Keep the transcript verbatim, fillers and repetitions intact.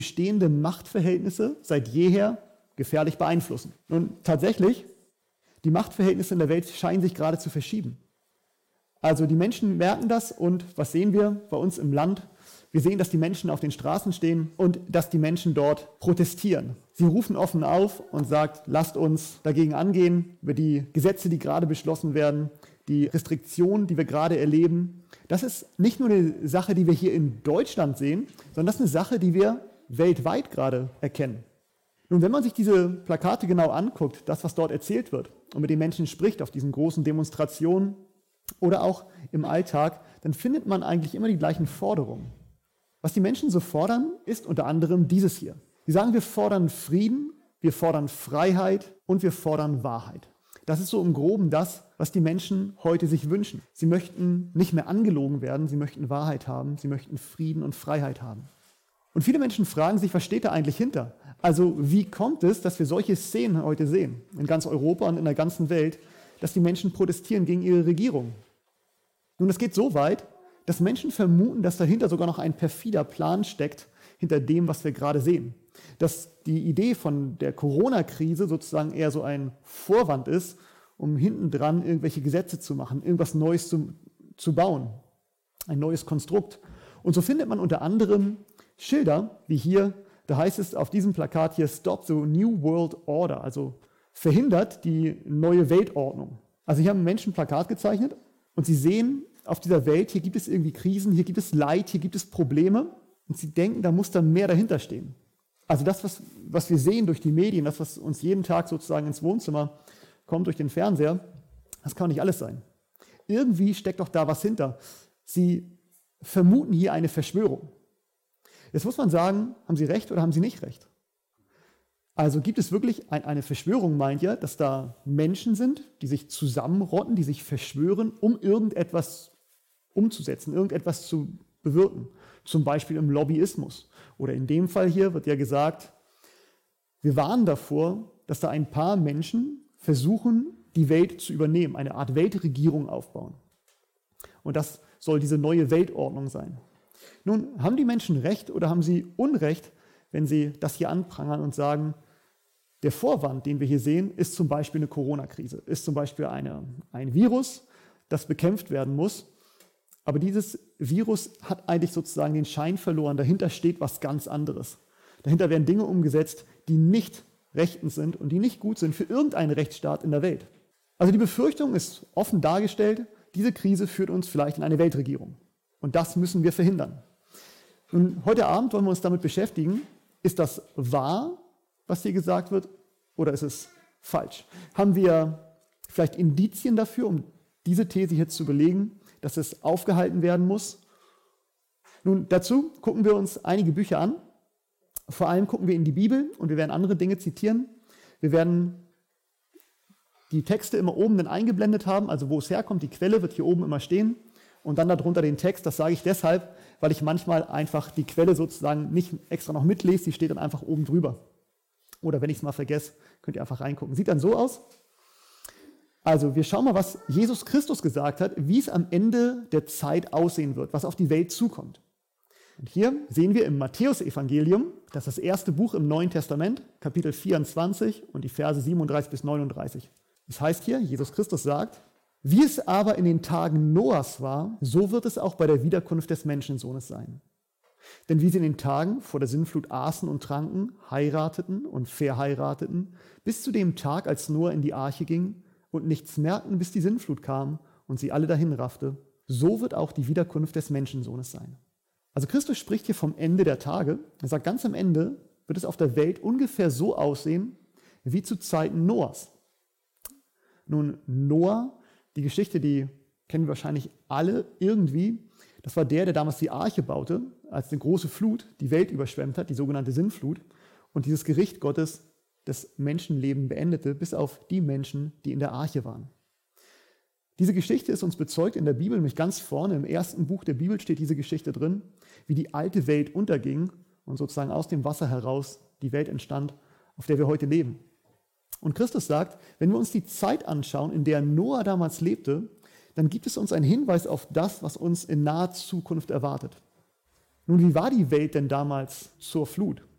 bestehende Machtverhältnisse seit jeher gefährlich beeinflussen. Nun tatsächlich, die Machtverhältnisse in der Welt scheinen sich gerade zu verschieben. Also die Menschen merken das und was sehen wir bei uns im Land? Wir sehen, dass die Menschen auf den Straßen stehen und dass die Menschen dort protestieren. Sie rufen offen auf und sagen, lasst uns dagegen angehen, über die Gesetze, die gerade beschlossen werden, die Restriktionen, die wir gerade erleben. Das ist nicht nur eine Sache, die wir hier in Deutschland sehen, sondern das ist eine Sache, die wir weltweit gerade erkennen. Nun, wenn man sich diese Plakate genau anguckt, das, was dort erzählt wird und mit den Menschen spricht auf diesen großen Demonstrationen oder auch im Alltag, dann findet man eigentlich immer die gleichen Forderungen. Was die Menschen so fordern, ist unter anderem dieses hier. Sie sagen, wir fordern Frieden, wir fordern Freiheit und wir fordern Wahrheit. Das ist so im Groben das, was die Menschen heute sich wünschen. Sie möchten nicht mehr angelogen werden, sie möchten Wahrheit haben, sie möchten Frieden und Freiheit haben. Und viele Menschen fragen sich, was steht da eigentlich hinter? Also wie kommt es, dass wir solche Szenen heute sehen, in ganz Europa und in der ganzen Welt, dass die Menschen protestieren gegen ihre Regierung? Nun, es geht so weit, dass Menschen vermuten, dass dahinter sogar noch ein perfider Plan steckt, hinter dem, was wir gerade sehen. Dass die Idee von der Corona-Krise sozusagen eher so ein Vorwand ist, um hintendran irgendwelche Gesetze zu machen, irgendwas Neues zu, zu bauen, ein neues Konstrukt. Und so findet man unter anderem Schilder, wie hier, da heißt es auf diesem Plakat hier, Stop the New World Order, also verhindert die neue Weltordnung. Also hier haben Menschen ein Plakat gezeichnet und sie sehen auf dieser Welt, hier gibt es irgendwie Krisen, hier gibt es Leid, hier gibt es Probleme und sie denken, da muss dann mehr dahinter stehen. Also das, was, was wir sehen durch die Medien, das, was uns jeden Tag sozusagen ins Wohnzimmer kommt durch den Fernseher, das kann nicht alles sein. Irgendwie steckt doch da was hinter. Sie vermuten hier eine Verschwörung. Jetzt muss man sagen, haben Sie recht oder haben Sie nicht recht? Also gibt es wirklich ein, eine Verschwörung, meint ihr, dass da Menschen sind, die sich zusammenrotten, die sich verschwören, um irgendetwas umzusetzen, irgendetwas zu bewirken. Zum Beispiel im Lobbyismus. Oder in dem Fall hier wird ja gesagt, wir warnen davor, dass da ein paar Menschen versuchen, die Welt zu übernehmen, eine Art Weltregierung aufbauen. Und das soll diese neue Weltordnung sein. Nun, haben die Menschen recht oder haben sie Unrecht, wenn sie das hier anprangern und sagen, der Vorwand, den wir hier sehen, ist zum Beispiel eine Corona-Krise, ist zum Beispiel eine, ein Virus, das bekämpft werden muss. Aber dieses Virus hat eigentlich sozusagen den Schein verloren. Dahinter steht was ganz anderes. Dahinter werden Dinge umgesetzt, die nicht rechtens sind und die nicht gut sind für irgendeinen Rechtsstaat in der Welt. Also die Befürchtung ist offen dargestellt, diese Krise führt uns vielleicht in eine Weltregierung. Und das müssen wir verhindern. Und heute Abend wollen wir uns damit beschäftigen, ist das wahr, was hier gesagt wird, oder ist es falsch? Haben wir vielleicht Indizien dafür, um diese These hier zu belegen, dass es aufgehalten werden muss? Nun, dazu gucken wir uns einige Bücher an. Vor allem gucken wir in die Bibel und wir werden andere Dinge zitieren. Wir werden die Texte immer oben dann eingeblendet haben, also wo es herkommt, die Quelle wird hier oben immer stehen. Und dann darunter den Text, das sage ich deshalb, weil ich manchmal einfach die Quelle sozusagen nicht extra noch mitlese, die steht dann einfach oben drüber. Oder wenn ich es mal vergesse, könnt ihr einfach reingucken. Sieht dann so aus. Also wir schauen mal, was Jesus Christus gesagt hat, wie es am Ende der Zeit aussehen wird, was auf die Welt zukommt. Und hier sehen wir im Matthäusevangelium, das ist das erste Buch im Neuen Testament, Kapitel vierundzwanzig und die Verse siebenunddreißig bis neununddreißig. Das heißt hier, Jesus Christus sagt, wie es aber in den Tagen Noahs war, so wird es auch bei der Wiederkunft des Menschensohnes sein. Denn wie sie in den Tagen vor der Sintflut aßen und tranken, heirateten und verheirateten, bis zu dem Tag, als Noah in die Arche ging und nichts merkten, bis die Sintflut kam und sie alle dahin raffte, so wird auch die Wiederkunft des Menschensohnes sein. Also Christus spricht hier vom Ende der Tage. Er sagt, ganz am Ende wird es auf der Welt ungefähr so aussehen, wie zu Zeiten Noahs. Nun, Noah, die Geschichte, die kennen wir wahrscheinlich alle irgendwie. Das war der, der damals die Arche baute, als eine große Flut die Welt überschwemmt hat, die sogenannte Sintflut, und dieses Gericht Gottes das Menschenleben beendete, bis auf die Menschen, die in der Arche waren. Diese Geschichte ist uns bezeugt in der Bibel, nämlich ganz vorne im ersten Buch der Bibel steht diese Geschichte drin, wie die alte Welt unterging und sozusagen aus dem Wasser heraus die Welt entstand, auf der wir heute leben. Und Christus sagt, wenn wir uns die Zeit anschauen, in der Noah damals lebte, dann gibt es uns einen Hinweis auf das, was uns in naher Zukunft erwartet. Nun, wie war die Welt denn damals zur Flut?